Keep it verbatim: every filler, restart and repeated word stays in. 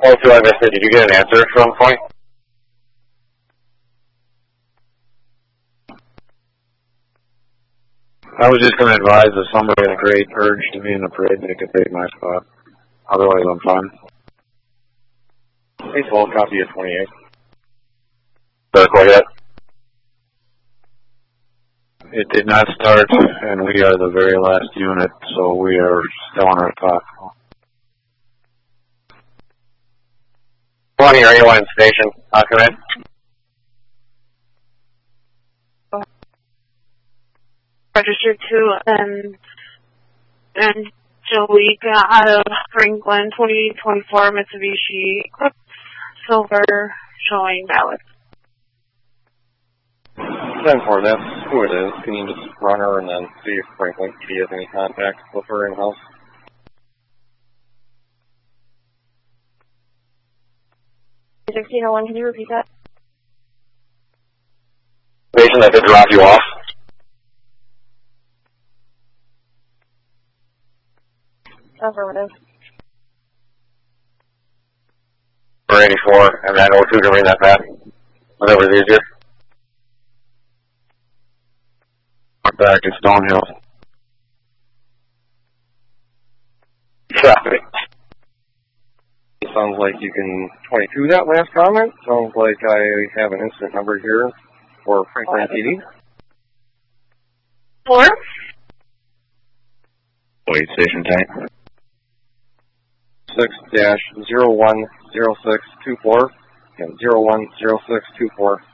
Oh, so I missed it. Did you get an answer from Point? I was just going to advise if somebody had a great urge to be in the parade, they could take my spot. Otherwise, I'm fine. Hey, full copy of twenty-eight. Does it yet? It did not start, and we are the very last unit, so we are still on our clock. twenty, are anyone in station? I'll come in. Registered to and and Jalika out of Franklin, twenty twenty-four Mitsubishi Eclipse Silver, showing valid. ten four, that's who it is. Can you just run her and then see if Franklin P D has any contact with her in-house? sixteen oh one, can you repeat that? Station that did drop you off. Affirmative. For eighty-four, and then oh two to bring that back. Whatever's easier. Back to Stonehill. Traffic. Sounds like you can twenty-two that last comment. Sounds like I have an instant number here for Franklin P D. Four? Wait, station tank. Six dash zero one zero six two four and zero one zero six two four.